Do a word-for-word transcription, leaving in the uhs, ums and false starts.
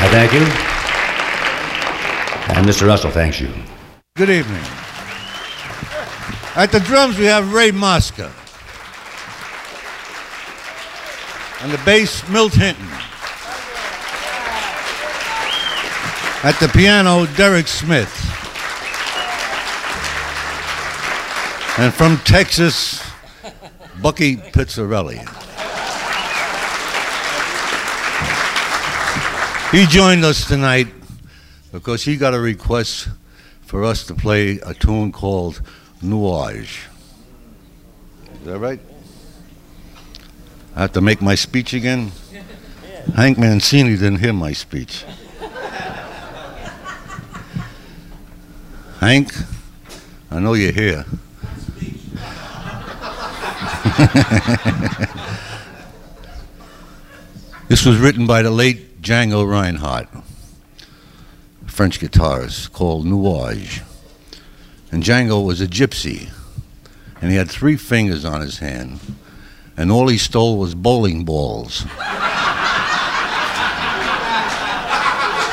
I thank you. And Mister Russell thanks you. Good evening. At the drums, we have Ray Mosca. On the bass, Milt Hinton. At the piano, Derek Smith. And from Texas, Bucky Pizzarelli. He joined us tonight because he got a request for us to play a tune called Nuage. Is that right? I have to make my speech again? Hank Mancini didn't hear my speech. Hank, I know you're here. This was written by the late Django Reinhardt, French guitarist, called Nuage. And Django was a gypsy, and he had three fingers on his hand, and all he stole was bowling balls.